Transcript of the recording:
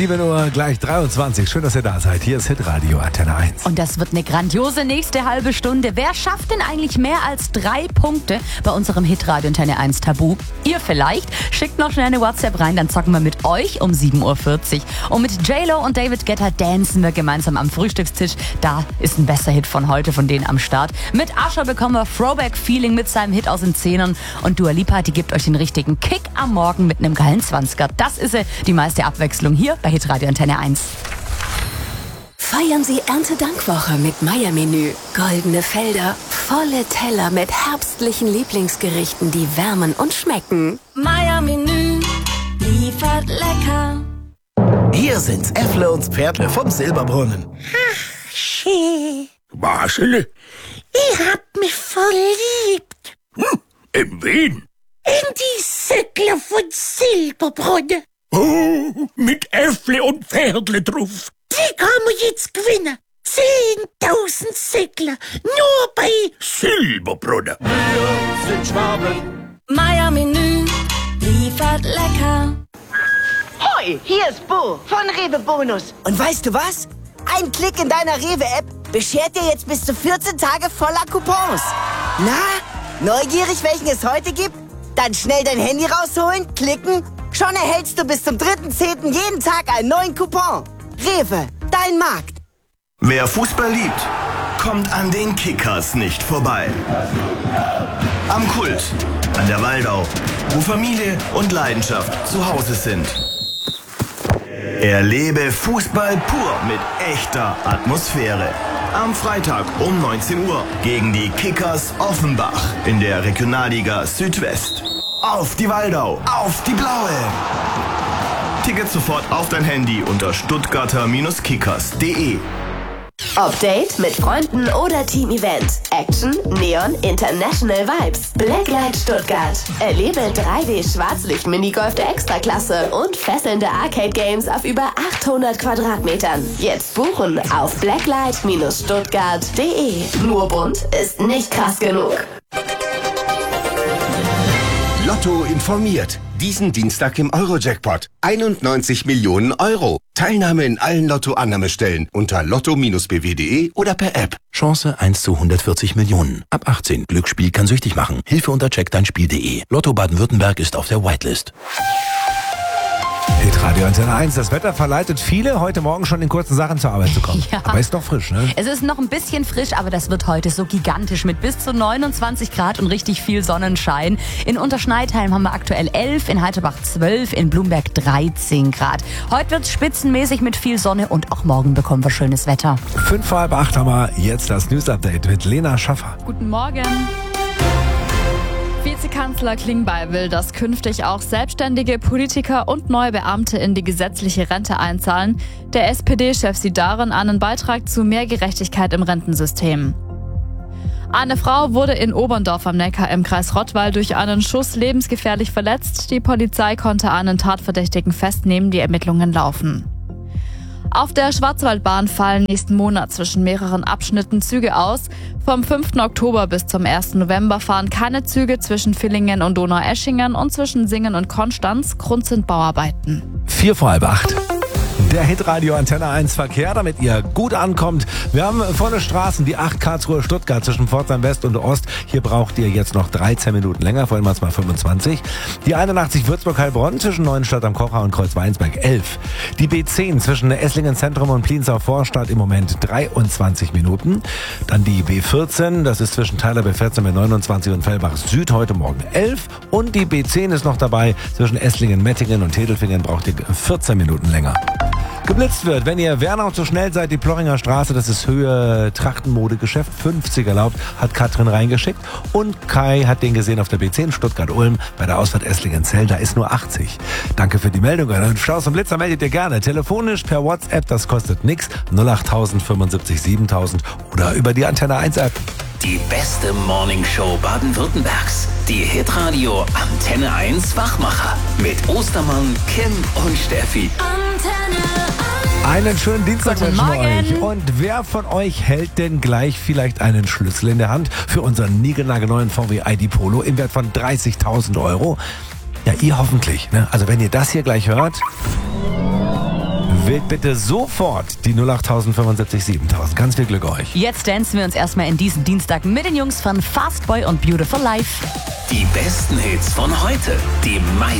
7 Uhr, gleich 23. Schön, dass ihr da seid. Hier ist Hitradio Antenne 1. Und das wird eine grandiose nächste halbe Stunde. Wer schafft denn eigentlich mehr als 3 Punkte bei unserem Hitradio Antenne 1 Tabu? Ihr vielleicht? Schickt noch schnell eine WhatsApp rein, dann zocken wir mit euch um 7.40 Uhr. Und mit J-Lo und David Guetta dancen wir gemeinsam am Frühstückstisch. Da ist ein besser Hit von heute von denen am Start. Mit Usher bekommen wir Throwback-Feeling mit seinem Hit aus den 10ern. Und Dua Lipa, die gibt euch den richtigen Kick am Morgen mit einem geilen 20er. Das ist sie, die meiste Abwechslung hier bei Hitradio Antenne 1. Feiern Sie Erntedankwoche mit Meier-Menü. Goldene Felder, volle Teller mit herbstlichen Lieblingsgerichten, die wärmen und schmecken. Meier-Menü liefert lecker. Hier sind's Äffle und Pferdle vom Silberbrunnen. Ach, schön. Marcel, ich hab mich verliebt. In wen? In die Säckler von Silberbrunn. Oh, mit Äffle und Pferdle drauf. Die kann man jetzt gewinnen. 10.000 Säckler. Nur bei Silberbrunn. Wir sind Schwaben. Meier-Menü liefert lecker. Hoi, hier ist Bo von Rewe Bonus. Und weißt du was? Ein Klick in deiner Rewe-App beschert dir jetzt bis zu 14 Tage voller Coupons. Na, neugierig, welchen es heute gibt? Dann schnell dein Handy rausholen, klicken. Schon erhältst du bis zum 3.10. jeden Tag einen neuen Coupon. Rewe, dein Markt. Wer Fußball liebt, kommt an den Kickers nicht vorbei. Am Kult, an der Waldau, wo Familie und Leidenschaft zu Hause sind. Erlebe Fußball pur mit echter Atmosphäre. Am Freitag um 19 Uhr gegen die Kickers Offenbach in der Regionalliga Südwest. Auf die Waldau, auf die Blaue! Tickets sofort auf dein Handy unter stuttgarter-kickers.de. Update mit Freunden oder Team-Event. Action, Neon, International Vibes. Blacklight Stuttgart. Erlebe 3D-Schwarzlicht-Minigolf der Extraklasse und fesselnde Arcade-Games auf über 800 Quadratmetern. Jetzt buchen auf blacklight-stuttgart.de. Nur bunt ist nicht krass genug. Lotto informiert. Diesen Dienstag im Euro-Jackpot. 91 Millionen Euro. Teilnahme in allen Lotto-Annahmestellen unter lotto-bw.de oder per App. Chance 1 zu 140 Millionen. Ab 18. Glücksspiel kann süchtig machen. Hilfe unter checkdeinspiel.de. Lotto Baden-Württemberg ist auf der Whitelist. Hitradio Antenne 1. Das Wetter verleitet viele, heute Morgen schon in kurzen Sachen zur Arbeit zu kommen. Ja. Aber ist noch frisch, ne? Es ist noch ein bisschen frisch, aber das wird heute so gigantisch mit bis zu 29 Grad und richtig viel Sonnenschein. In Unterschneidheim haben wir aktuell 11, in Heiterbach 12, in Blumberg 13 Grad. Heute wird es spitzenmäßig mit viel Sonne und auch morgen bekommen wir schönes Wetter. 7:55 haben wir jetzt das News-Update mit Lena Schaffer. Guten Morgen. Vizekanzler Klingbeil will, dass künftig auch selbstständige Politiker und neue Beamte in die gesetzliche Rente einzahlen. Der SPD-Chef sieht darin einen Beitrag zu mehr Gerechtigkeit im Rentensystem. Eine Frau wurde in Oberndorf am Neckar im Kreis Rottweil durch einen Schuss lebensgefährlich verletzt. Die Polizei konnte einen Tatverdächtigen festnehmen, die Ermittlungen laufen. Auf der Schwarzwaldbahn fallen nächsten Monat zwischen mehreren Abschnitten Züge aus. Vom 5. Oktober bis zum 1. November fahren keine Züge zwischen Villingen und Donaueschingen und zwischen Singen und Konstanz. Grund sind Bauarbeiten. 7:45. Der Hitradio Antenne 1 Verkehr, damit ihr gut ankommt. Wir haben volle Straßen, die 8 Karlsruhe Stuttgart zwischen Pforzheim West und Ost. Hier braucht ihr jetzt noch 13 Minuten länger, vorhin waren es mal 25. Die 81 Würzburg-Heilbronn zwischen Neuenstadt am Kocher und Kreuzweinsberg 11. Die B10 zwischen Esslingen Zentrum und Pliensau Vorstadt im Moment 23 Minuten. Dann die B14, das ist zwischen Tyler B14 mit 29 und Fellbach Süd heute Morgen 11. Und die B10 ist noch dabei, zwischen Esslingen, Mettingen und Tedelfingen braucht ihr 14 Minuten länger. Geblitzt wird, wenn ihr Wernau zu schnell seid, die Plochinger Straße, das ist Höhe Trachtenmodegeschäft, 50 erlaubt, hat Katrin reingeschickt. Und Kai hat den gesehen auf der B10 Stuttgart-Ulm bei der Ausfahrt Esslingen-Zell, da ist nur 80. Danke für die Meldung. Und Staus und Blitzer meldet ihr gerne. Telefonisch per WhatsApp, das kostet nichts. 08000 75 7000 oder über die Antenne 1 App. Die beste Morningshow Baden-Württembergs. Die Hitradio Antenne 1 Wachmacher. Mit Ostermann, Kim und Steffi. Einen schönen Dienstag Guten wünschen wir euch. Morgen. Und wer von euch hält denn gleich vielleicht einen Schlüssel in der Hand für unseren niegelnagelneuen VW ID Polo im Wert von 30.000 €? Ja, ihr hoffentlich. Ne? Also wenn ihr das hier gleich hört, Wählt bitte sofort die 08000 75 7000. Ganz viel Glück euch. Jetzt dancen wir uns erstmal in diesen Dienstag mit den Jungs von Fastboy und Beautiful Life. Die besten Hits von heute, die meisten